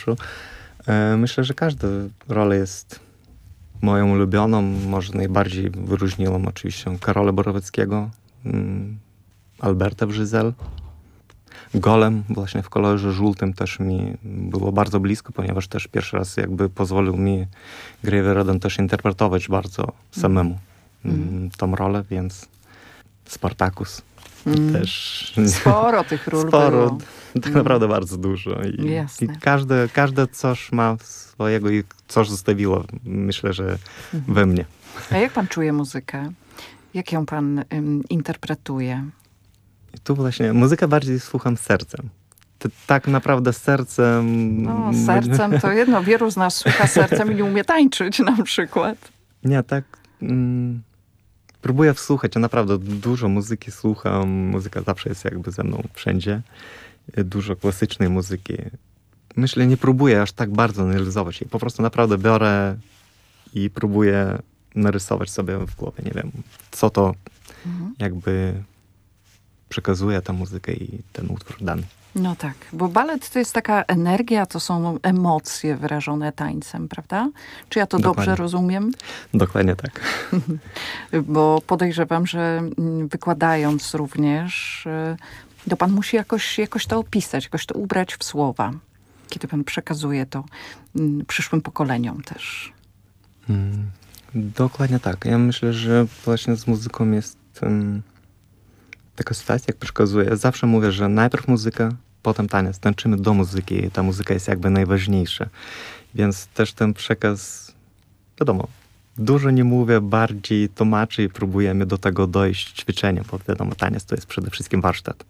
Myślę, że każda rola jest moją ulubioną. Może najbardziej wyróżniłam oczywiście Karola Borowieckiego, Alberta Brzyzel. Golem właśnie w kolorze żółtym też mi było bardzo blisko, ponieważ też pierwszy raz jakby pozwolił mi Grewe Rodin też interpretować bardzo samemu tą rolę, więc Spartacus też. Sporo tych ról Sporo, było. tak naprawdę bardzo dużo. I każde coś ma swojego i coś zostawiło, myślę, że we mnie. A jak pan czuje muzykę? Jak ją pan interpretuje? I tu właśnie muzykę bardziej słucham sercem. Tak naprawdę sercem... No, sercem to jedno. Wielu z nas słucha sercem i nie umie tańczyć na przykład. Nie, tak... próbuję wsłuchać. Ja naprawdę dużo muzyki słucham. Muzyka zawsze jest jakby ze mną wszędzie. Dużo klasycznej muzyki. Myślę, nie próbuję aż tak bardzo analizować jej. Po prostu naprawdę biorę i próbuję narysować sobie w głowie. Nie wiem, co to jakby przekazuje ta muzyka i ten utwór dany. No tak, bo balet to jest taka energia, to są emocje wyrażone tańcem, prawda? Czy ja to dobrze rozumiem? Dokładnie tak. Bo podejrzewam, że wykładając również, to pan musi jakoś to opisać, jakoś to ubrać w słowa, kiedy pan przekazuje to przyszłym pokoleniom też. Dokładnie tak. Ja myślę, że właśnie z muzyką jest taka sytuacja, jak przekazuję. Zawsze mówię, że najpierw muzyka, potem taniec. Tańczymy do muzyki i ta muzyka jest jakby najważniejsza. Więc też ten przekaz, wiadomo, dużo nie mówię, bardziej tłumaczę i próbujemy do tego dojść ćwiczeniem, bo wiadomo, taniec to jest przede wszystkim warsztat.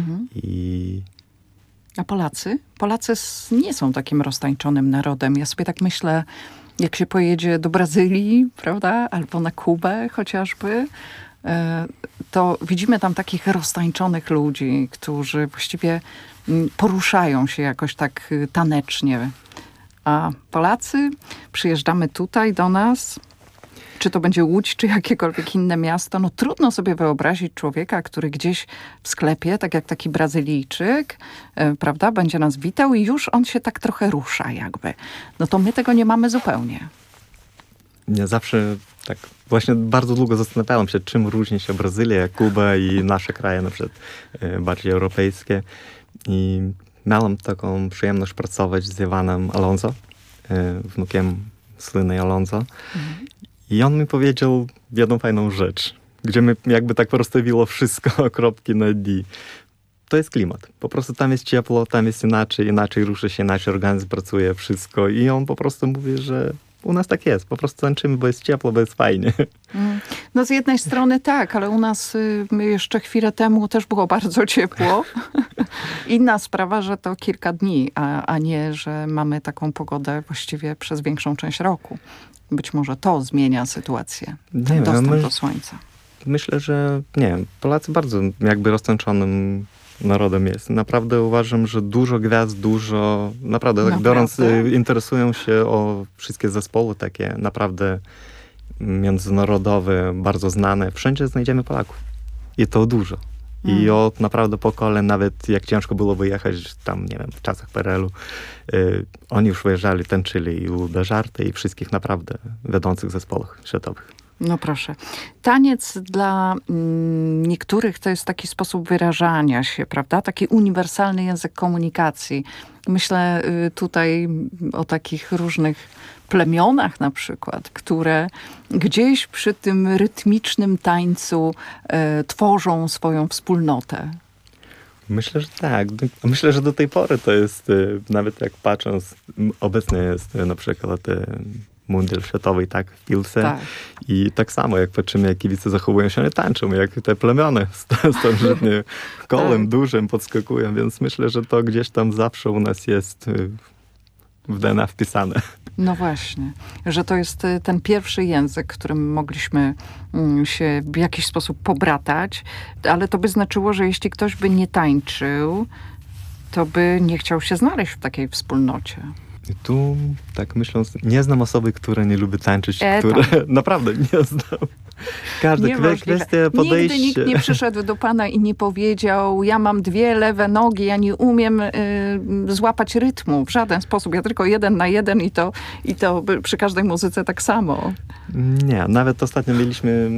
A Polacy? Polacy nie są takim roztańczonym narodem. Ja sobie tak myślę, jak się pojedzie do Brazylii, prawda, albo na Kubę chociażby, to widzimy tam takich roztańczonych ludzi, którzy właściwie poruszają się jakoś tak tanecznie. A Polacy, przyjeżdżamy tutaj do nas, czy to będzie Łódź, czy jakiekolwiek inne miasto, no trudno sobie wyobrazić człowieka, który gdzieś w sklepie, tak jak taki Brazylijczyk, prawda, będzie nas witał i już on się tak trochę rusza jakby. No to my tego nie mamy zupełnie. Ja zawsze tak właśnie bardzo długo zastanawiałem się, czym różni się Brazylia, Kuba i nasze kraje, na przykład bardziej europejskie. I miałem taką przyjemność pracować z Iwanem Alonso, wnukiem słynnej Alonso. I on mi powiedział jedną fajną rzecz, gdzie mi jakby tak rozstawiło wszystko, kropki na D. To jest klimat. Po prostu tam jest ciepło, tam jest inaczej rusza się, inaczej organizm pracuje, wszystko. I on po prostu mówi, że u nas tak jest. Po prostu tańczymy, bo jest ciepło, bo jest fajnie. No z jednej strony tak, ale u nas jeszcze chwilę temu też było bardzo ciepło. Inna sprawa, że to kilka dni, a nie, że mamy taką pogodę właściwie przez większą część roku. Być może to zmienia sytuację. Ten dostęp do słońca. Myślę, że Polacy bardzo jakby roztańczonym narodem jest. Naprawdę uważam, że dużo gwiazd, naprawdę tak biorąc, interesują się o wszystkie zespoły takie naprawdę międzynarodowe, bardzo znane. Wszędzie znajdziemy Polaków. I to dużo. I od naprawdę pokoleń, nawet jak ciężko było wyjechać tam, nie wiem, w czasach PRL-u, oni już wyjeżdżali, tańczyli i u Deżarty i wszystkich naprawdę wiodących zespołach światowych. No proszę. Taniec dla niektórych to jest taki sposób wyrażania się, prawda? Taki uniwersalny język komunikacji. Myślę tutaj o takich różnych plemionach na przykład, które gdzieś przy tym rytmicznym tańcu tworzą swoją wspólnotę. Myślę, że tak. Myślę, że do tej pory to jest, nawet jak patrząc, obecnie jest na przykład mundial światowy, tak, w piłce. Tak. I tak samo, jak patrzymy, jak kibice zachowują się, oni tańczą, jak te plemiony starożytnie kolem dużym podskakują, więc myślę, że to gdzieś tam zawsze u nas jest w DNA wpisane. No właśnie, że to jest ten pierwszy język, którym mogliśmy się w jakiś sposób pobratać, ale to by znaczyło, że jeśli ktoś by nie tańczył, to by nie chciał się znaleźć w takiej wspólnocie. I tu, tak myśląc, nie znam osoby, która nie lubi tańczyć, naprawdę nie znam. Każda Niemożliwe. kwestia podejścia. Nigdy nikt nie przyszedł do pana i nie powiedział, ja mam 2 lewe nogi, ja nie umiem złapać rytmu w żaden sposób. Ja tylko 1 na 1 i to przy każdej muzyce tak samo. Nie, nawet ostatnio mieliśmy...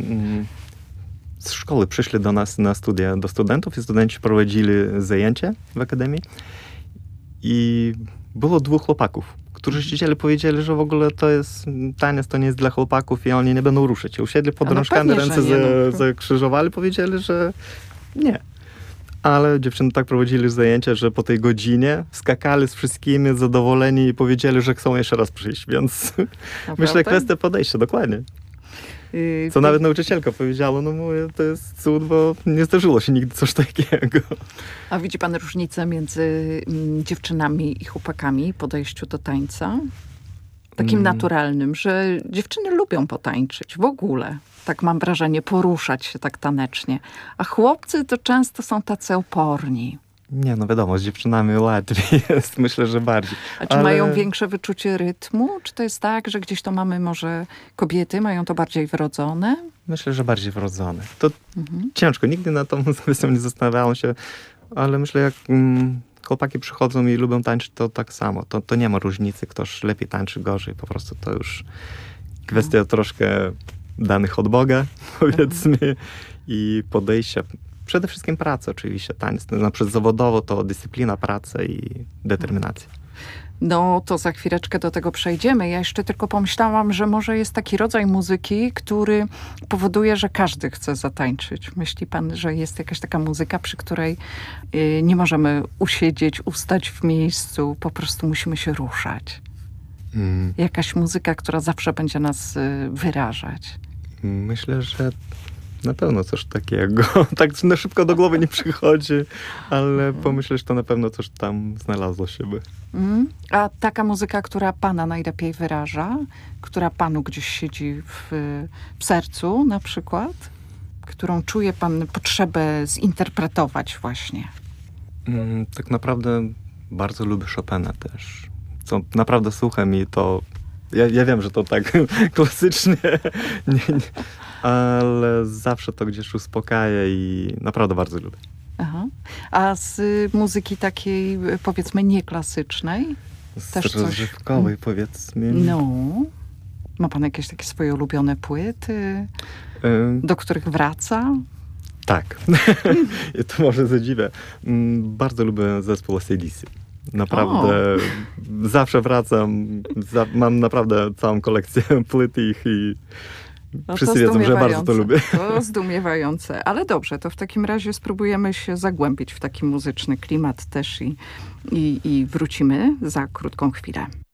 z szkoły przyszli do nas na studia, do studentów i studenci prowadzili zajęcia w akademii i było 2 chłopaków, którzy ściśle powiedzieli, że w ogóle to jest taniec, to nie jest dla chłopaków i oni nie będą ruszyć. I usiedli pod rączkami, pewnie, ręce że nie, zakrzyżowali, powiedzieli, że nie. Ale dziewczyny tak prowadzili zajęcia, że po tej godzinie skakali z wszystkimi zadowoleni i powiedzieli, że chcą jeszcze raz przyjść, więc myślę, kwestia podejścia, dokładnie. Co nawet nauczycielka powiedziała, no mówię, to jest cud, bo nie zdarzyło się nigdy coś takiego. A widzi pan różnicę między dziewczynami i chłopakami w podejściu do tańca? Takim naturalnym, że dziewczyny lubią potańczyć w ogóle. Tak mam wrażenie, poruszać się tak tanecznie. A chłopcy to często są tacy oporni. Nie, no wiadomo, z dziewczynami łatwiej jest, myślę, że bardziej. A czy mają większe wyczucie rytmu? Czy to jest tak, że gdzieś to mamy może kobiety, mają to bardziej wrodzone? Myślę, że bardziej wrodzone. To ciężko, nigdy na tą kwestią nie zastanawiałem się, ale myślę, jak chłopaki przychodzą i lubią tańczyć, to tak samo. To nie ma różnicy, ktoś lepiej tańczy, gorzej. Po prostu to już kwestia troszkę danych od Boga, powiedzmy, i podejścia. Przede wszystkim praca oczywiście, tańc. Na przykład zawodowo to dyscyplina, praca i determinacja. No to za chwileczkę do tego przejdziemy. Ja jeszcze tylko pomyślałam, że może jest taki rodzaj muzyki, który powoduje, że każdy chce zatańczyć. Myśli pan, że jest jakaś taka muzyka, przy której nie możemy usiedzieć, ustać w miejscu, po prostu musimy się ruszać. Jakaś muzyka, która zawsze będzie nas wyrażać. Myślę, że na pewno coś takiego. Tak na szybko do głowy nie przychodzi, ale pomyślę, że to na pewno coś tam znalazło siebie. A taka muzyka, która pana najlepiej wyraża, która panu gdzieś siedzi w sercu na przykład, którą czuje pan potrzebę zinterpretować właśnie? Tak naprawdę bardzo lubię Chopina też. Co naprawdę słucham i to... Ja wiem, że to tak klasycznie, ale zawsze to gdzieś uspokaja i naprawdę bardzo lubię. Aha. A z muzyki takiej, powiedzmy, nieklasycznej? Z rozrywkowej, powiedzmy. No. Ma pan jakieś takie swoje ulubione płyty, do których wraca? Tak. I to może zadziwia. Bardzo lubię zespół AC/DC. Naprawdę zawsze wracam. Mam naprawdę całą kolekcję płyt ich i wszyscy wiedzą, że bardzo to lubię. To zdumiewające. Ale dobrze, to w takim razie spróbujemy się zagłębić w taki muzyczny klimat też i wrócimy za krótką chwilę.